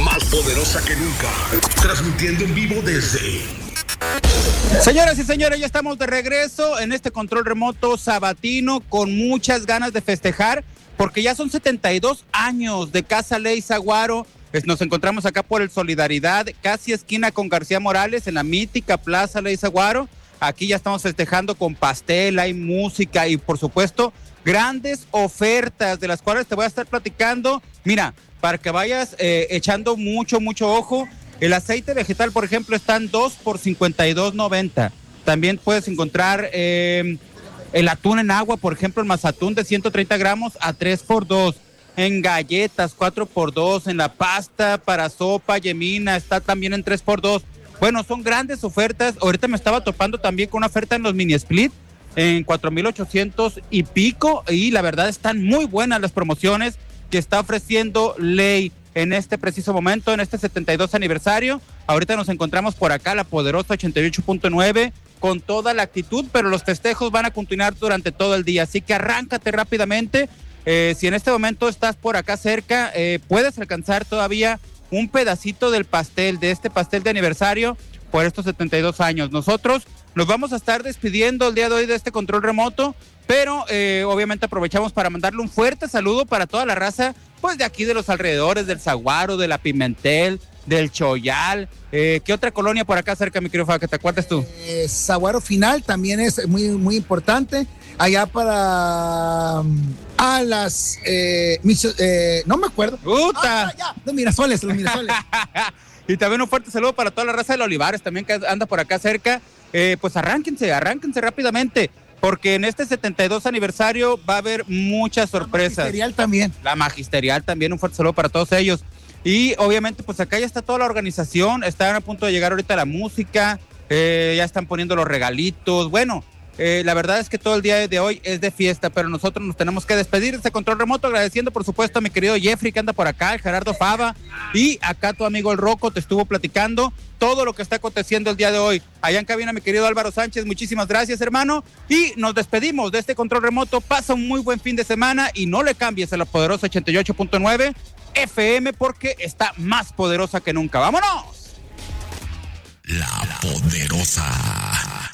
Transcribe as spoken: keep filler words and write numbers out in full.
más poderosa que nunca, transmitiendo en vivo desde... Señoras y señores, ya estamos de regreso en este control remoto sabatino con muchas ganas de festejar porque ya son setenta y dos años de Casa Ley Saguaro. Nos encontramos acá por el Solidaridad, casi esquina con García Morales, en la mítica Plaza Ley Saguaro. Aquí ya estamos festejando con pastel, hay música y por supuesto grandes ofertas de las cuales te voy a estar platicando. Mira, para que vayas eh, echando mucho, mucho ojo. El aceite vegetal, por ejemplo, están dos por cincuenta y dos noventa. También puedes encontrar eh, el atún en agua, por ejemplo, el mazatún de ciento treinta gramos a tres por dos. En galletas, cuatro por dos. En la pasta para sopa, yemina, está también en tres por dos. Bueno, son grandes ofertas. Ahorita me estaba topando también con una oferta en los mini split en cuatro mil ochocientos y pico. Y la verdad están muy buenas las promociones que está ofreciendo Ley en este preciso momento, en este setenta y dos aniversario. Ahorita nos encontramos por acá, la poderosa ochenta y ocho punto nueve, con toda la actitud, pero los festejos van a continuar durante todo el día, así que arráncate rápidamente. Eh, si en este momento estás por acá cerca, eh, puedes alcanzar todavía un pedacito del pastel, de este pastel de aniversario por estos setenta y dos años. Nosotros nos vamos a estar despidiendo el día de hoy de este control remoto, pero eh, obviamente aprovechamos para mandarle un fuerte saludo para toda la raza, pues de aquí de los alrededores, del Saguaro, de la Pimentel, del Choyal. Eh, ¿Qué otra colonia por acá cerca, mi querido Faba, que te acuerdas tú? Eh, Saguaro Final también es muy, muy importante. Allá para um, a las eh, mis, eh, no me acuerdo. ¡Uta! Ah, ya, los Mirasoles, los Mirasoles. Y también un fuerte saludo para toda la raza de Olivares, también que anda por acá cerca. Eh, pues arránquense, arránquense rápidamente, porque en este setenta y dos aniversario va a haber muchas sorpresas. La magisterial también. La magisterial también, un fuerte saludo para todos ellos. Y obviamente pues acá ya está toda la organización, están a punto de llegar ahorita la música, eh, ya están poniendo los regalitos. Bueno, eh, la verdad es que todo el día de hoy es de fiesta, pero nosotros nos tenemos que despedir de este control remoto, agradeciendo por supuesto a mi querido Jeffrey que anda por acá, el Gerardo Fava, y acá tu amigo el Rocco te estuvo platicando todo lo que está aconteciendo el día de hoy. Allá en cabina mi querido Álvaro Sánchez, muchísimas gracias, hermano, y nos despedimos de este control remoto. Pasa un muy buen fin de semana y no le cambies a la poderosa ochenta y ocho punto nueve F M porque está más poderosa que nunca. ¡Vámonos! La poderosa.